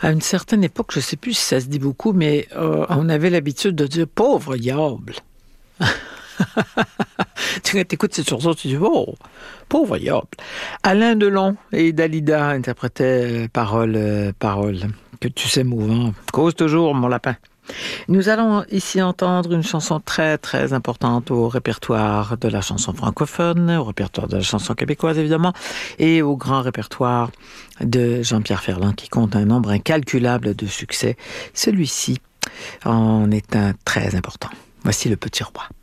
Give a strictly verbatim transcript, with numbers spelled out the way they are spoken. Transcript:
À une certaine époque, je ne sais plus si ça se dit beaucoup, mais euh, on avait l'habitude de dire « pauvre diable ». Tu écoutes cette chanson, tu dis « oh, pauvre diable ». Alain Delon et Dalida interprétaient euh, paroles, euh, paroles que tu sais mouvant. Cause toujours, mon lapin. Nous allons ici entendre une chanson très très importante au répertoire de la chanson francophone, au répertoire de la chanson québécoise évidemment, et au grand répertoire de Jean-Pierre Ferland qui compte un nombre incalculable de succès. Celui-ci en est un très important. Voici Le Petit Roi.